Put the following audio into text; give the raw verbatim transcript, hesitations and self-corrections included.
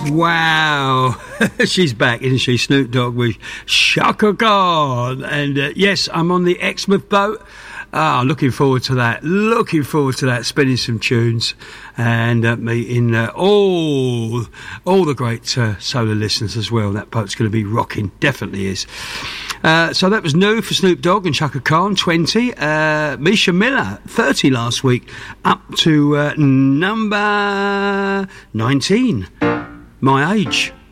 Wow. She's back, isn't she? Snoop Dogg with Chaka Khan. And uh, yes, I'm on the Exmouth boat. Ah, looking forward to that. Looking forward to that. Spinning some tunes and uh, meeting uh, all all the great uh, solar listeners as well. That boat's going to be rocking. Definitely is. Uh, so that was new for Snoop Dogg and Chaka Khan, twenty. Uh, Misha Miller, thirty last week, up to uh, number nineteen. My Age.